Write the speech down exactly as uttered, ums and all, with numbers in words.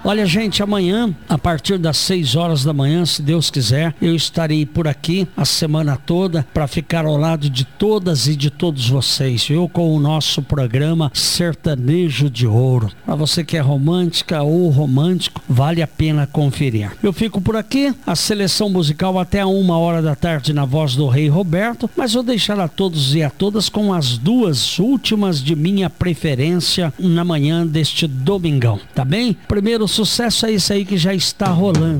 Olha, gente, amanhã, a partir das seis horas da manhã, se Deus quiser, eu estarei por aqui a semana toda para ficar ao lado de todas e de todos vocês, eu com o nosso programa Sertanejo de Ouro. Para você que é romântica ou romântico, vale a pena conferir. Eu fico por aqui, a seleção musical até a uma hora da tarde na voz do Rei Roberto, mas vou deixar a todos e a todas com as duas últimas de minha preferência na manhã deste domingão, tá bem? Primeiro sucesso é esse aí que já está rolando.